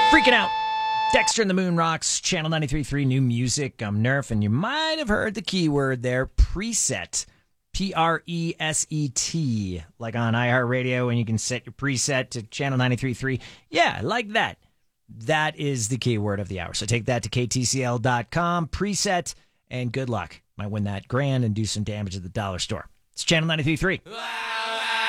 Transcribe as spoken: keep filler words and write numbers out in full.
Freaking out. Dexter and the Moon Rocks, Channel ninety-three point three, new music. I'm Nerf, and you might have heard the keyword there, preset. P R E S E T, like on iHeartRadio, and you can set your preset to Channel ninety-three point three. Yeah, like that. That is the keyword of the hour. So take that to K T C L dot com, preset, and good luck. Might win that grand and do some damage at the dollar store. It's Channel ninety-three point three.